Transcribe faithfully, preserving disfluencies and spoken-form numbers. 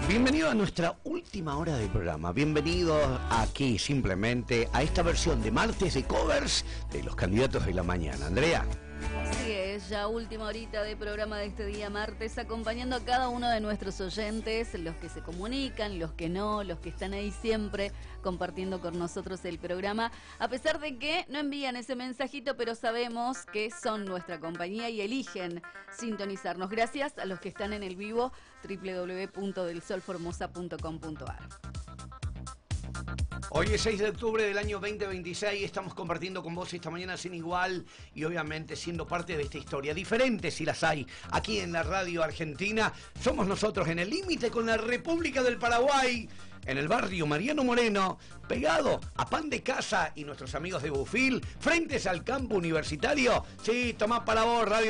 Bienvenido a nuestra última hora del programa. Bienvenidos aquí simplemente a esta versión de martes de covers de los candidatos de la mañana. Andrea. Así es, ya última horita de programa de este día martes, acompañando a cada uno de nuestros oyentes, los que se comunican, los que no, los que están ahí siempre compartiendo con nosotros el programa, a pesar de que no envían ese mensajito, pero sabemos que son nuestra compañía y eligen sintonizarnos. Gracias a los que están en el vivo, doble u doble u doble u punto del sol formosa punto com punto a r. Hoy es seis de octubre del año veinte veintiséis, estamos compartiendo con vos esta mañana sin igual y obviamente siendo parte de esta historia, diferente si las hay, aquí en la radio argentina. Somos nosotros en el límite con la República del Paraguay, en el barrio Mariano Moreno, pegado a Pan de Casa y nuestros amigos de Bufil, frentes al campo universitario. Sí, tomá para vos, radio.